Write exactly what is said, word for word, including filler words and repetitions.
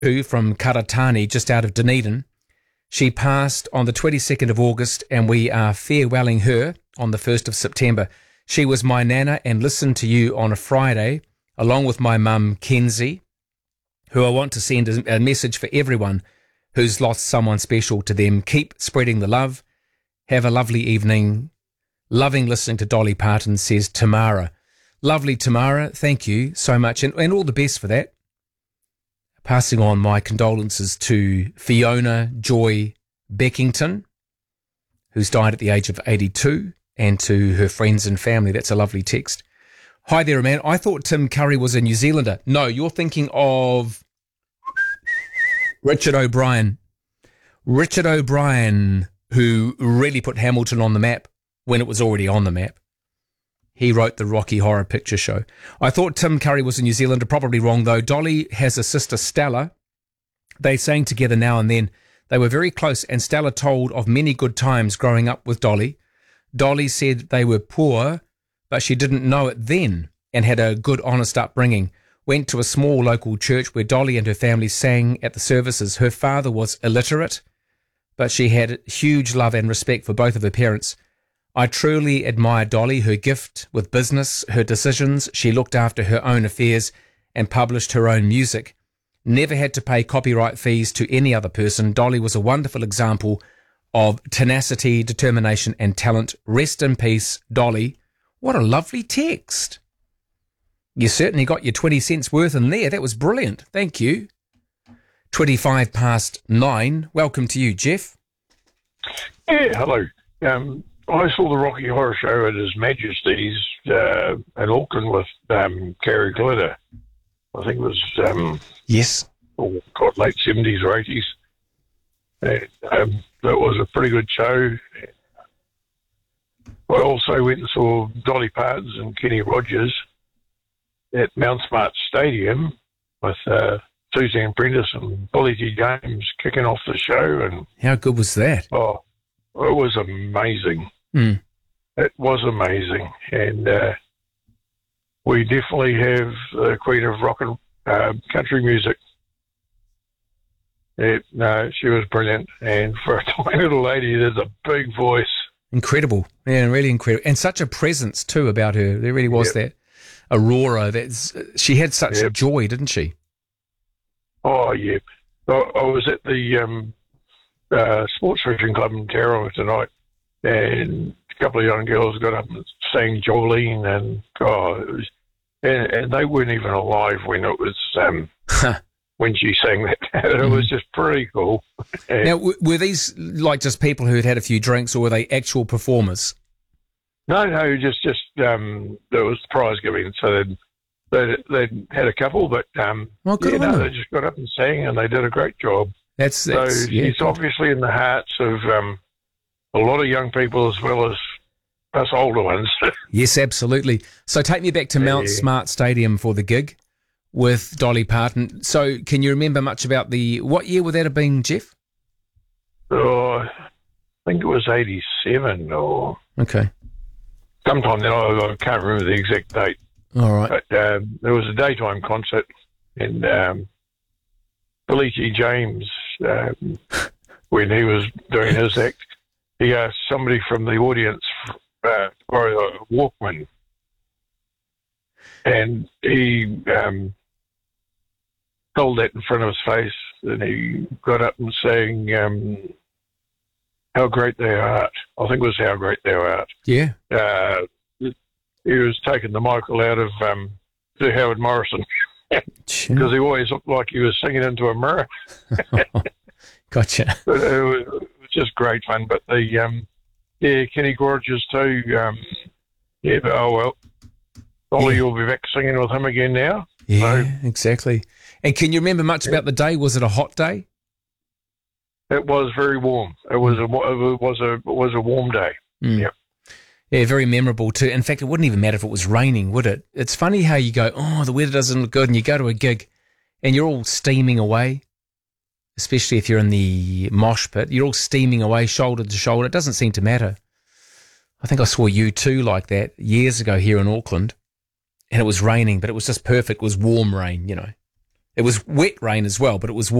who from Karatani, just out of Dunedin. She passed on the twenty-second of August, and we are farewelling her on the first of September. She was my nana and listened to you on a Friday, along with my mum, Kenzie, who I want to send a message for everyone who's lost someone special to them. Keep spreading the love. Have a lovely evening. Loving listening to Dolly Parton, says Tamara. Lovely Tamara, thank you so much, and, and all the best for that. Passing on my condolences to Fiona Joy Beckington, who's died at the age of eighty-two, and to her friends and family. That's a lovely text. Hi there, man. I thought Tim Curry was a New Zealander. No, you're thinking of Richard O'Brien. Richard O'Brien, who really put Hamilton on the map when it was already on the map. He wrote the Rocky Horror Picture Show. I thought Tim Curry was a New Zealander. Probably wrong, though. Dolly has a sister, Stella. They sang together now and then. They were very close, and Stella told of many good times growing up with Dolly. Dolly said they were poor, but she didn't know it then and had a good, honest upbringing. Went to a small local church where Dolly and her family sang at the services. Her father was illiterate, but she had huge love and respect for both of her parents. I truly admire Dolly, her gift with business, her decisions. She looked after her own affairs and published her own music. Never had to pay copyright fees to any other person. Dolly was a wonderful example of tenacity, determination and talent. Rest in peace, Dolly. What a lovely text. You certainly got your twenty cents worth in there. That was brilliant. Thank you. twenty-five past nine. Welcome to you, Jeff. Yeah, hello. Um, I saw the Rocky Horror Show at His Majesty's uh, in Auckland with um, Carrie Glitter. I think it was um, yes, oh God, late seventies or eighties. And, um, that was a pretty good show. I also went and saw Dolly Parton and Kenny Rogers at Mount Smart Stadium with uh, Suzanne Prentice and Billy T. James kicking off the show. And how good was that? Oh, it was amazing. Mm. It was amazing. And uh, we definitely have the queen of rock and uh, country music. It, no, she was brilliant. And for a tiny little lady, there's a big voice. Incredible. Yeah, really incredible. And such a presence, too, about her. There really was yep. that aurora. That's, she had such yep. joy, didn't she? Oh, yeah. I, I was at the um, uh, Sports Fishing Club in Tauranga tonight, and a couple of young girls got up and sang Jolene, and, oh, it was, and, and they weren't even alive when it was... Um, when she sang that. It was just pretty cool. And now, w- were these like just people who had had a few drinks, or were they actual performers? No, no, just, just um, there was prize giving. So they'd, they'd, they'd had a couple, but um, oh, good yeah, on no, them. they just got up and sang, and they did a great job. That's, that's So yeah, she's good. obviously in the hearts of um, a lot of young people as well as us older ones. Yes, absolutely. So take me back to Mount Yeah. Smart Stadium for the gig with Dolly Parton. So can you remember much about the, what year would that have been, Jeff? Oh, I think it was eighty-seven or Okay. sometime then. I, I can't remember the exact date. All right. But um, there was a daytime concert, and um, Billy T. James, um, when he was doing his act, he asked somebody from the audience uh, for a Walkman, and he um, held that in front of his face, and he got up and sang um, "How Great Thou Art." I think it was "How Great Thou Art." Yeah. Uh, he was taking the Michael out of um, Sir Howard Morrison because he always looked like he was singing into a mirror. Gotcha. But it was, it was just great fun. But the um, yeah, Kenny Gorgeous too. Um, yeah, but oh well. Ollie, Yeah. you'll be back singing with him again now. Yeah, So exactly. And can you remember much about the day? Was it a hot day? it was very warm. It was a it was a it was a warm day. Mm. Yep. Yeah, very memorable too. In fact, it wouldn't even matter if it was raining, would it? It's funny how you go, oh, the weather doesn't look good, and you go to a gig and you're all steaming away, especially if you're in the mosh pit. You're all steaming away shoulder to shoulder. It doesn't seem to matter. I think I saw U two like that years ago here in Auckland, and it was raining, but it was just perfect. It was warm rain, you know. It was wet rain as well, but it was